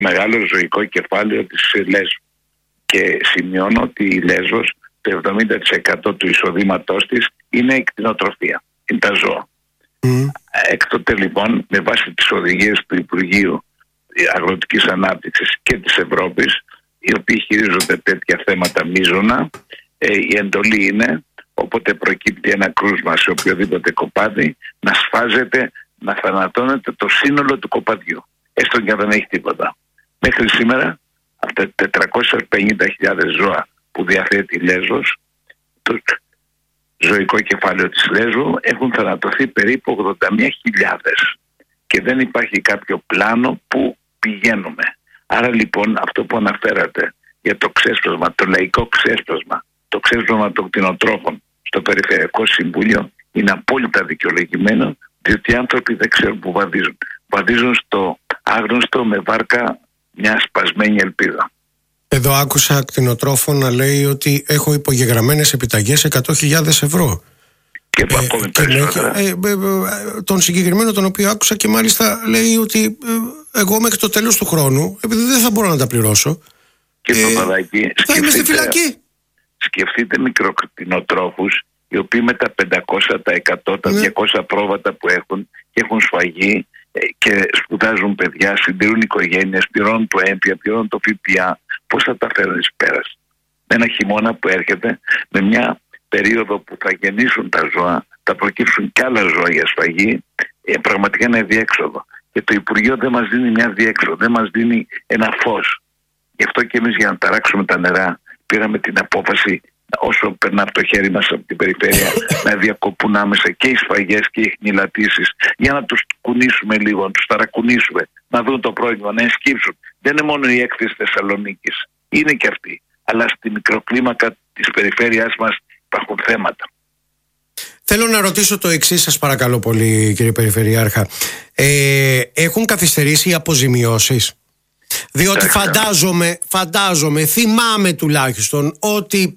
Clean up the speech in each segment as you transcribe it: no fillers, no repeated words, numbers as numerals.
μεγάλο ζωικό κεφάλαιο της Λέσβου. Και σημειώνω ότι η Λέσβος το 70% του εισοδήματός της είναι η κτηνοτροφία, είναι τα ζώα. Έκτοτε λοιπόν, με βάση τις οδηγίες του Υπουργείου Αγροτικής Ανάπτυξης και της Ευρώπης, οι οποίοι χειρίζονται τέτοια θέματα μείζωνα, η εντολή είναι όποτε προκύπτει ένα κρούσμα σε οποιοδήποτε κοπάδι, να σφάζεται, να θανατώνεται το σύνολο του κοπαδιού, έστω και αν δεν έχει τίποτα. Μέχρι σήμερα από τα 450.000 ζώα που διαθέτει η Λέσβος, το ζωικό κεφάλαιο της Λέσβου, έχουν θανατωθεί περίπου 81.000 και δεν υπάρχει κάποιο πλάνο που πηγαίνουμε. Άρα λοιπόν αυτό που αναφέρατε για το ξέσπασμα, το λαϊκό ξέσπασμα, το ξέσπασμα των κτηνοτρόφων στο Περιφερειακό Συμβούλιο είναι απόλυτα δικαιολογημένο, διότι οι άνθρωποι δεν ξέρουν που βαδίζουν. Βαδίζουν στο άγνωστο με βάρκα μια σπασμένη ελπίδα. Εδώ άκουσα κτηνοτρόφο να λέει ότι έχω υπογεγραμμένες επιταγές 100.000 ευρώ. Και ακόμη περισσότερα. Τον συγκεκριμένο τον οποίο άκουσα και μάλιστα λέει ότι εγώ μέχρι το τέλος του χρόνου, επειδή δεν θα μπορώ να τα πληρώσω, και το Παπαδάκι, θα είμαι στη φυλακή. Σκεφτείτε μικροκτηνοτρόφους οι οποίοι με τα 500, τα 100, τα 200 πρόβατα που έχουν και έχουν σφαγή και σπουδάζουν παιδιά, συντηρούν οικογένειες, πληρώνουν το έμφυα, πληρώνουν το ΦΠΑ. Πώς θα τα φέρουν εις πέρας? Με ένα χειμώνα που έρχεται, με μια περίοδο που θα γεννήσουν τα ζώα, θα προκύψουν κι άλλα ζώα για σφαγή, πραγματικά είναι διέξοδο. Και το Υπουργείο δεν μας δίνει μια διέξοδο, δεν μας δίνει ένα φως. Γι' αυτό και εμείς, για να ταράξουμε τα νερά, πήραμε την απόφαση, όσο περνά από το χέρι μας από την περιφέρεια, να διακοπούν άμεσα και οι σφαγές και οι χνηλατήσεις, για να τους κουνήσουμε λίγο, να τους ταρακουνήσουμε, να δουν το πρόβλημα, να εσκύψουν. Δεν είναι μόνο η έκθεση Θεσσαλονίκης, είναι και αυτή. Αλλά στη μικροκλίμακα της περιφέρειάς μας υπάρχουν θέματα. Θέλω να ρωτήσω το εξής, σας παρακαλώ πολύ, κύριε Περιφερειάρχα. Έχουν καθυστερήσει οι αποζημιώσεις? Διότι φαντάζομαι, θυμάμαι τουλάχιστον ότι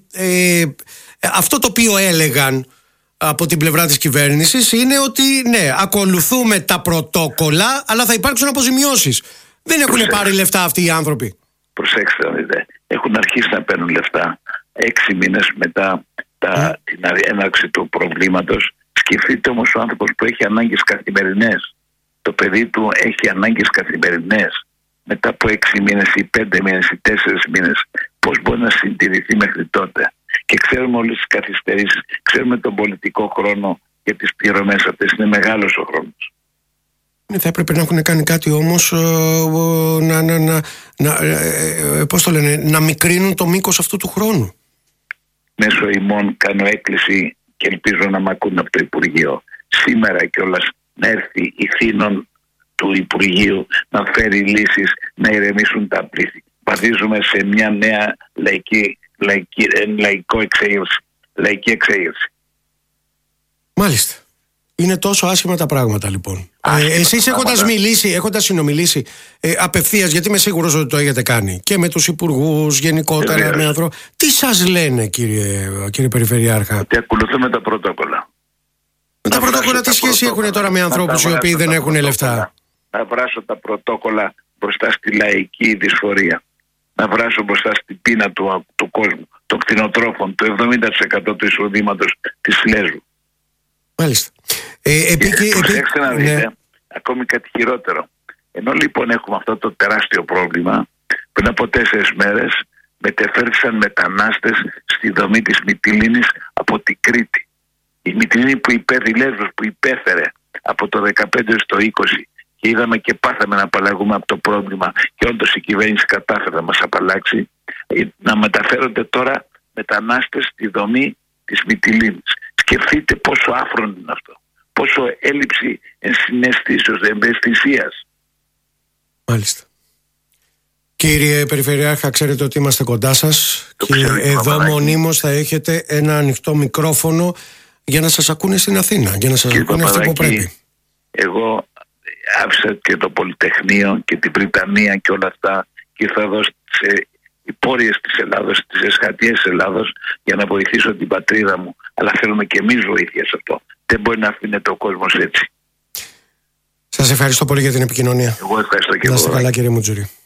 αυτό το οποίο έλεγαν από την πλευρά της κυβέρνησης είναι ότι ναι, ακολουθούμε τα πρωτόκολλα, αλλά θα υπάρξουν αποζημιώσεις. Δεν έχουν πάρει λεφτά αυτοί οι άνθρωποι. Προσέξτε, έχουν αρχίσει να παίρνουν λεφτά 6 μήνες μετά την έναρξη του προβλήματος. Σκεφτείτε όμως ο άνθρωπος που έχει ανάγκες καθημερινές. Το παιδί του έχει ανάγκες καθημερινές. Μετά από 6 μήνες ή 5 μήνες ή 4 μήνες, πώς μπορεί να συντηρηθεί μέχρι τότε? Και ξέρουμε όλες τις καθυστερήσεις, ξέρουμε τον πολιτικό χρόνο για τις πληρωμές αυτές. Είναι μεγάλος ο χρόνος. Θα έπρεπε να έχουν κάνει κάτι όμως να μικρύνουν το μήκος αυτού του χρόνου. Μέσω ημών κάνω έκκληση και ελπίζω να μ' ακούν από το Υπουργείο. Σήμερα κιόλας να έρθει η θύνων του Υπουργείου να φέρει λύσεις, να ηρεμήσουν τα πλήθη. Βαδίζουμε σε μια νέα λαϊκή εξέγερση. Μάλιστα. Είναι τόσο άσχημα τα πράγματα λοιπόν. Εσείς έχοντας συνομιλήσει απευθείας, γιατί είμαι σίγουρος ότι το έχετε κάνει και με τους υπουργούς γενικότερα, με ανθρώπους, τι σας λένε, κύριε Περιφερειάρχα? Ότι ακολουθούμε τα πρωτόκολλα. Τα πρωτόκολλα τι σχέση έχουν τώρα με ανθρώπους οι οποίοι δεν έχουν λεφτά? Να βράσω τα πρωτόκολλα μπροστά στη λαϊκή δυσφορία. Να βράσω μπροστά στην πείνα του κόσμου, των κτηνοτρόφων, το 70% του εισοδήματος της Λέσβου. Μάλιστα. Προσέξτε να δείτε, ακόμη κάτι χειρότερο. Ενώ λοιπόν έχουμε αυτό το τεράστιο πρόβλημα, πριν από 4 μέρες μετεφέρθησαν μετανάστες στη δομή της Μυτιλήνης από την Κρήτη. Η Μυτιλήνη που Λέσβος που υπέφερε από το 15 στο 20 και είδαμε και πάθαμε να απαλλαγούμε από το πρόβλημα και όντως η κυβέρνηση κατάφερε να μας απαλλάξει, να μεταφέρονται τώρα μετανάστες στη δομή της Μυτιλήνης. Σκεφτείτε πόσο άφρον είναι αυτό, πόσο έλλειψη ενσυναισθήσεως, ευαισθησίας. Μάλιστα. Κύριε Περιφερειάρχα, ξέρετε ότι είμαστε κοντά σας και εδώ μονίμως θα έχετε ένα ανοιχτό μικρόφωνο για να σας ακούνε στην Αθήνα, για να σας ακούνε αυτό που πρέπει. Εγώ άφησα και το Πολυτεχνείο και την Βρυτανία και όλα αυτά και ήρθα εδώ σε υπόρειες της Ελλάδος, στις εσχατίες της Ελλάδος για να βοηθήσω την πατρίδα μου. Αλλά θέλουμε και εμείς βοήθεια σε αυτό. Δεν μπορεί να αφήνεται ο κόσμος έτσι. Σας ευχαριστώ πολύ για την επικοινωνία. Εγώ ευχαριστώ και εγώ. Να είστε καλά, κύριε Μουτζουρί.